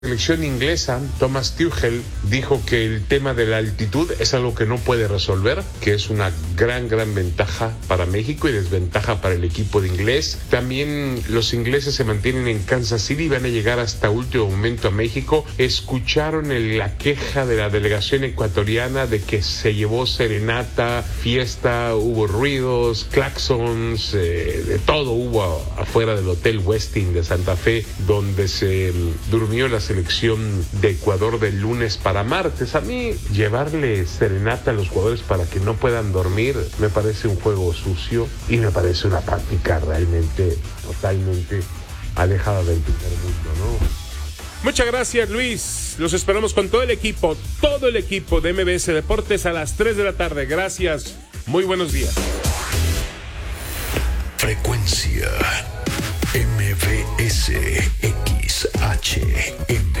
Selección inglesa, Thomas Tuchel, dijo que el tema de la altitud es algo que no puede resolver, que es una gran ventaja para México y desventaja para el equipo de inglés. También los ingleses se mantienen en Kansas City y van a llegar hasta último momento a México. Escucharon la queja de la delegación ecuatoriana de que se llevó serenata, fiesta, hubo ruidos, claxons, de todo hubo afuera del Hotel Westin de Santa Fe, donde se durmió la selección de Ecuador del lunes para martes. A mí llevarle serenata a los jugadores para que no puedan dormir me parece un juego sucio y me parece una práctica realmente totalmente alejada del primer mundo, ¿no? Muchas gracias, Luis. Los esperamos con todo el equipo de MBS Deportes a las 3 de la tarde. Gracias. Muy buenos días. Frecuencia MBS XHM.